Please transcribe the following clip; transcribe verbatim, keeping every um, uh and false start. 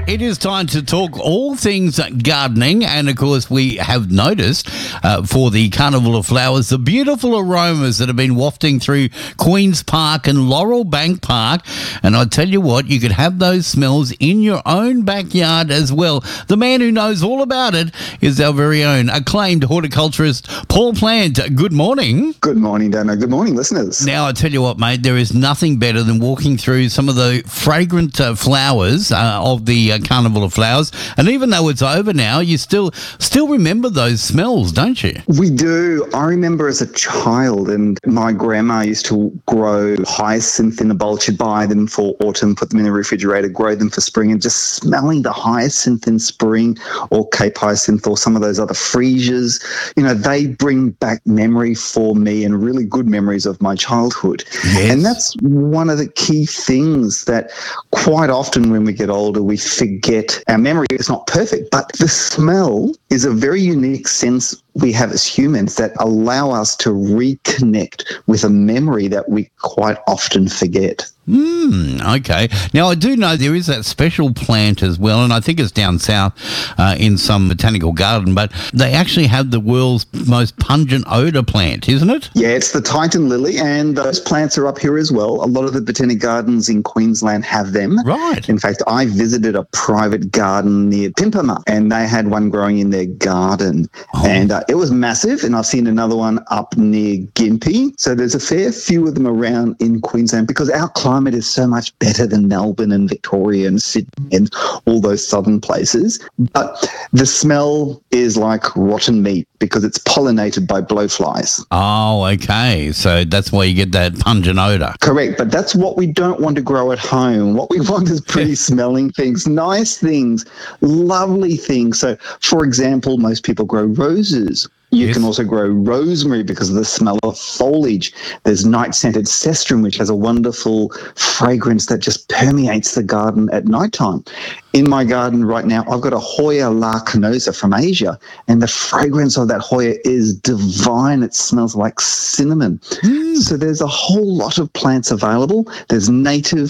It is time to talk all things gardening, and of course we have noticed uh, for the Carnival of Flowers the beautiful aromas that have been wafting through Queen's Park and Laurel Bank Park, and I tell you what, you could have those smells in your own backyard as well. The man who knows all about it is our very own acclaimed horticulturist Paul Plant. Good morning. Good morning, Dano. Good morning, listeners. Now I tell you what, mate, there is nothing better than walking through some of the fragrant uh, flowers uh, of the uh, Carnival of Flowers, and even though it's over now, you still still remember those smells, don't you? We do. I remember as a child, and my grandma used to grow hyacinth in a bowl. She'd buy them for autumn, put them in the refrigerator, grow them for spring, and just smelling the hyacinth in spring, or Cape hyacinth, or some of those other freesias, you know, they bring back memory for me, and really good memories of my childhood. Yes. And that's one of the key things that quite often when we get older, we forget. Our memory is not perfect, but the smell is a very unique sense we have as humans that allow us to reconnect with a memory that we quite often forget. Hmm, okay. Now, I do know there is that special plant as well, and I think it's down south uh, in some botanical garden, but they actually have the world's most pungent odour plant, isn't it? Yeah, it's the Titan lily, and those plants are up here as well. A lot of the botanic gardens in Queensland have them. Right. In fact, I visited a private garden near Pimpama, and they had one growing in their garden, oh. and uh, it was massive, and I've seen another one up near Gympie. So there's a fair few of them around in Queensland because our climate is so much better than Melbourne and Victoria and Sydney and all those southern places. But the smell is like rotten meat because it's pollinated by blowflies. Oh, okay. So that's why you get that pungent odour. Correct. But that's what we don't want to grow at home. What we want is pretty smelling things, nice things, lovely things. So, for example, most people grow roses. You yes. can also grow rosemary because of the smell of foliage. There's night-scented cestrum, which has a wonderful fragrance that just permeates the garden at nighttime. In my garden right now, I've got a Hoya lacanosa from Asia, and the fragrance of that Hoya is divine. It smells like cinnamon. Mm. So there's a whole lot of plants available. There's native